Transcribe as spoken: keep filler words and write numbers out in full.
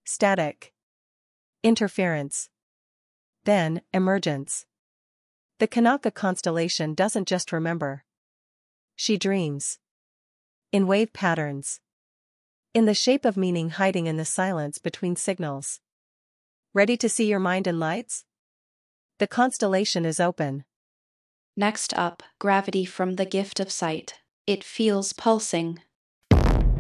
Static. Interference. Then, emergence. The Kanaka constellation doesn't just remember. She dreams. In wave patterns. In the shape of meaning hiding in the silence between signals. Ready to see your mind in lights? The constellation is open. Next up, gravity from the gift of sight. It feels pulsing,